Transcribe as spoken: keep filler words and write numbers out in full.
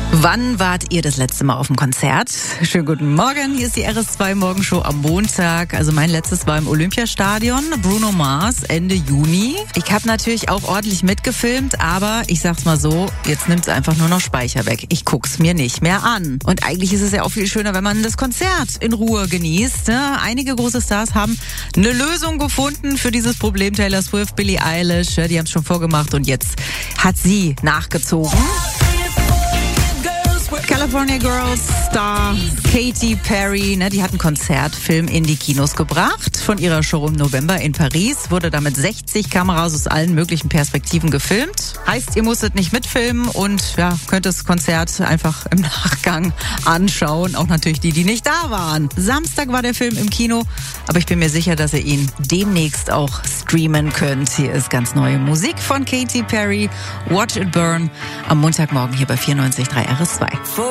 Wann wart ihr das letzte Mal auf dem Konzert? Schönen guten Morgen, hier ist die R S zwei Morgenshow am Montag. Also mein letztes war im Olympiastadion, Bruno Mars, Ende Juni. Ich habe natürlich auch ordentlich mitgefilmt, aber ich sag's mal so, jetzt nimmt's einfach nur noch Speicher weg. Ich guck's mir nicht mehr an. Und eigentlich ist es ja auch viel schöner, wenn man das Konzert in Ruhe genießt. Ne? Einige große Stars haben eine Lösung gefunden für dieses Problem. Taylor Swift, Billie Eilish, die haben es schon vorgemacht und jetzt hat sie nachgezogen. California Girls Star Katy Perry, ne, die hat einen Konzertfilm in die Kinos gebracht. Von ihrer Show im November in Paris wurde damit sechzig Kameras aus allen möglichen Perspektiven gefilmt. Heißt, ihr musstet nicht mitfilmen und ja, könnt das Konzert einfach im Nachgang anschauen. Auch natürlich die, die nicht da waren. Samstag war der Film im Kino, aber ich bin mir sicher, dass ihr ihn demnächst auch streamen könnt. Hier ist ganz neue Musik von Katy Perry, Watch It Burn, am Montagmorgen hier bei vierundneunzig Komma drei R S zwei.